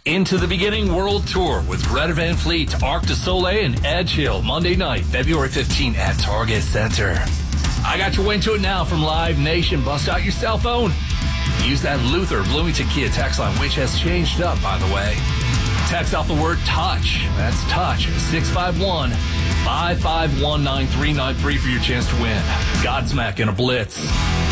Into the Beginning World Tour with Greta Van Fleet, Arc du Soleil, and Edge Hill, Monday night, February 15 at Target Center. I got your way into it now from Live Nation. Bust out your cell phone. Use that Luther Bloomington Kia text line, which has changed up, by the way. Text off the word TOUCH. That's TOUCH, 651-551-9393 for your chance to win Godsmack in a Blitz.